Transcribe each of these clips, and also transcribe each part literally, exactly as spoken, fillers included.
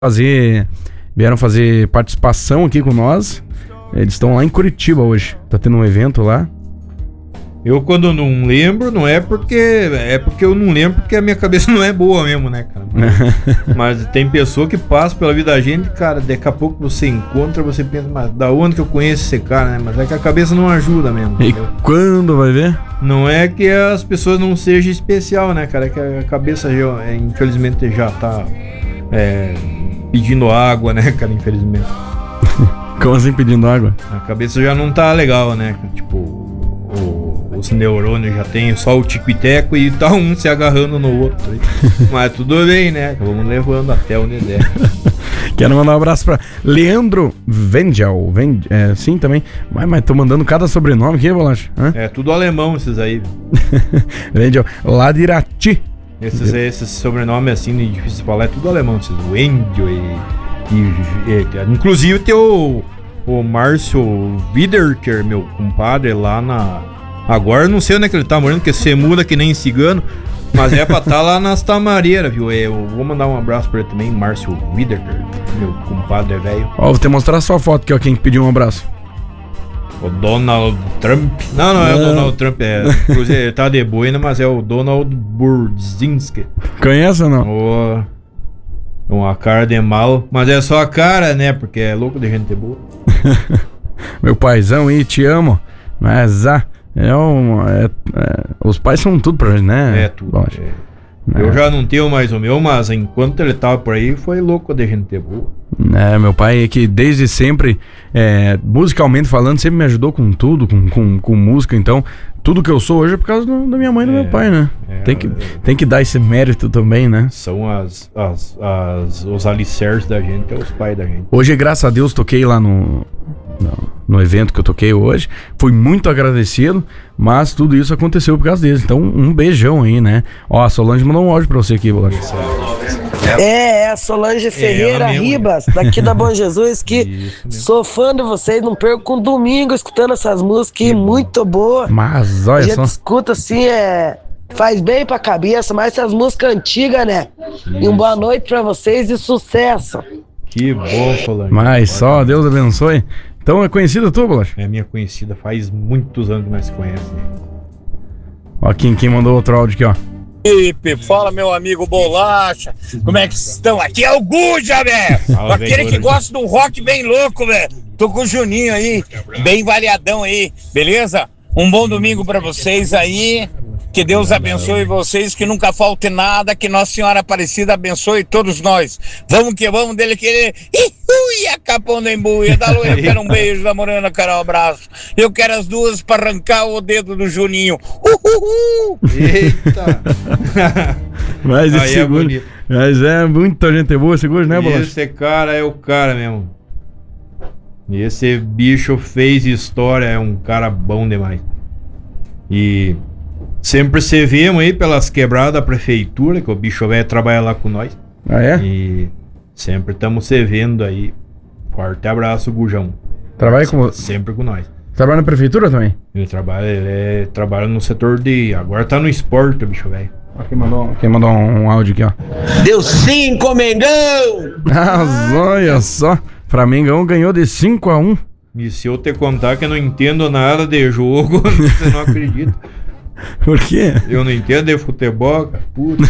fazer, vieram fazer participação aqui com nós. Eles estão lá em Curitiba hoje. Tá tendo um evento lá. Eu quando não lembro, não é porque é porque eu não lembro porque a minha cabeça não é boa mesmo, né, cara? Mas, mas tem pessoa que passa pela vida da gente, cara, daqui a pouco você encontra, você pensa, mas da onde que eu conheço esse cara, né? Mas é que a cabeça não ajuda mesmo. E entendeu? quando vai ver? Não é que as pessoas não sejam especial, né, cara? É que a cabeça já, infelizmente já tá é, pedindo água, né, cara, infelizmente. Como assim pedindo água? A cabeça já não tá legal, né? Tipo, o, os neurônios já tem só o tico e teco e tá um se agarrando no outro. Mas tudo bem, né? Vamos levando até o Nedé. Quero mandar um abraço pra Leandro Vengel. Vend... É, sim, também. Mas, mas tô mandando cada sobrenome aqui, Bolacha. Hã? É tudo alemão esses aí. Vengel. Lá de Irati. Esses, esses sobrenomes assim, difícil de falar, é tudo alemão. Esses Wendel e... E, e, inclusive tem o, o Márcio Widerker, meu compadre, lá na... Agora eu não sei onde é que ele tá morando, porque você muda que nem cigano, mas é pra estar tá lá nas Tamareiras, viu? Eu vou mandar um abraço pra ele também, Márcio Widerker, meu compadre velho. Ó, vou te mostrar a sua foto aqui, ó, quem pediu um abraço. O Donald Trump. Não, não, não é o Donald Trump, é, inclusive ele tá de boina, mas é o Donald Burzinski. Conhece ou não? O... Uma cara de mal, mas é só a cara, né? Porque é louco de gente boa. Meu paizão aí, te amo. Mas ah, é um, é, é, os pais são tudo pra gente, né? É tudo. É. Eu é. já não tenho mais o meu, mas enquanto ele tava por aí, foi louco de gente boa. É, meu pai é que desde sempre, é, musicalmente falando, sempre me ajudou com tudo, com, com, com música, então tudo que eu sou hoje é por causa do, da minha mãe e do é, meu pai, né? É, tem, que, é, tem que dar esse mérito também, né? São as, as, as, os alicerces da gente, é os pais da gente. Hoje, graças a Deus, toquei lá no, no, no evento que eu toquei hoje. Fui muito agradecido, mas tudo isso aconteceu por causa deles. Então, um beijão aí, né? Ó, a Solange mandou um áudio pra você aqui, Bolacha. É, é a Solange Ferreira é Ribas, daqui da Bom Jesus, que sou fã de vocês, não perco um domingo escutando essas músicas, que muito boa. Mas olha só. A gente escuta assim, é, faz bem pra cabeça, mas essas músicas antigas, né? Isso. E uma boa noite pra vocês e sucesso. Que bom, Solange. Mas só, Deus abençoe. Então é conhecida tu, Bolacha? É minha conhecida, faz muitos anos que nós se conhecemos. Ó, quem, quem mandou outro áudio aqui, ó. Felipe, fala meu amigo Bolacha, como é que estão? Aqui é o Guja, velho, aquele que gosta de um rock bem louco, velho. Tô com o Juninho aí, bem variadão aí, beleza? Um bom domingo pra vocês aí, que Deus abençoe vocês, que nunca falte nada, que Nossa Senhora Aparecida abençoe todos nós. Vamos que vamos dele querer, e a capão da embuia, da Lua, eu quero um beijo, da Morena, eu quero um abraço. Eu quero as duas pra arrancar o dedo do Juninho. Uhul! Eita! Mas esse é bonito. Mas é muita gente boa esse Guja, né, Bolacha? Esse cara é o cara mesmo. E esse bicho fez história, é um cara bom demais. E sempre se vemos aí pelas quebradas da prefeitura, que o bicho vai trabalhar lá com nós. Ah, é? E sempre estamos se vendo aí. Forte abraço, Gujão. Trabalha com... Sempre com nós. Trabalha na prefeitura também? Ele trabalha, ele é, trabalha no setor de... Agora tá no esporte, o bicho velho. Quem mandou, quem mandou um áudio aqui, ó. Deu cinco, Mengão! Ah, olha só. Flamengão ganhou de cinco a um. E se eu te contar que eu não entendo nada de jogo, você não acredita. Por quê? Eu não entendo de futebol, cara. Putz,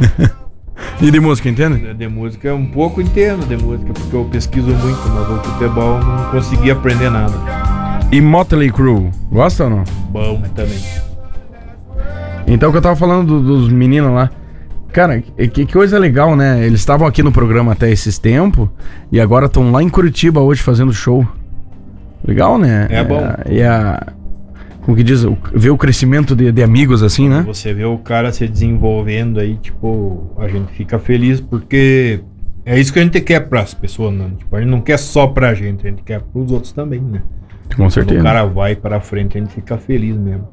e de música, entende? De, de música um pouco entendo de música, porque eu pesquiso muito, mas o futebol eu não consegui aprender nada. E Motley Crue, gosta ou não? Bom também. Então, que eu tava falando do, dos meninos lá. Cara, que, que coisa legal, né? Eles estavam aqui no programa até esses tempos e agora estão lá em Curitiba hoje fazendo show. Legal, né? É bom. É, e a... Como que diz? Ver o crescimento de, de amigos assim, quando né? Você vê o cara se desenvolvendo aí, tipo, a gente fica feliz porque é isso que a gente quer pras pessoas, né? Tipo, a gente não quer só pra gente, a gente quer pros outros também, né? Com certeza. Quando o cara vai pra frente, a gente fica feliz mesmo.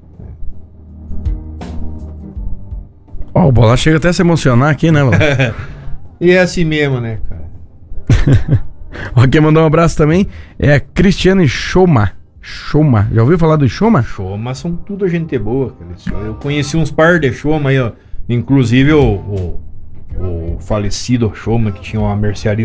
Ó, oh, o Bola chega até a se emocionar aqui, né, Bola? E é assim mesmo, né, cara? Ó, quem mandou um abraço também é a Cristiane Schoma. Schoma. Já ouviu falar do Schoma? Schoma são tudo gente boa, cara. Eu conheci uns par de Schoma aí, ó. Inclusive o, o, o falecido showman que tinha uma mercearia